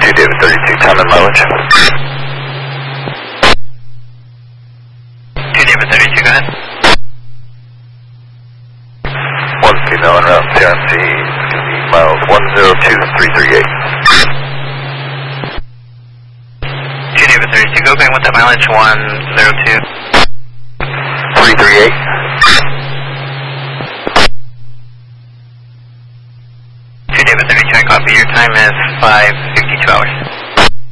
David 32, time and mileage. 2 David 32, go ahead. 1 female en route, CRMC, it's going to be miles 102338. 2 David 32, go bang with that mileage 102. 338. 2 David 32, I copy, your time is 5:52 hours.